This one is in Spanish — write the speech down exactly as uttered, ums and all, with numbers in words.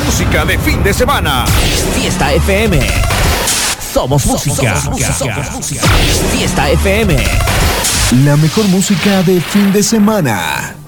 música de fin de semana. Fiesta F M. Somos música. Somos música. Somos música. Fiesta F M. La mejor música de fin de semana.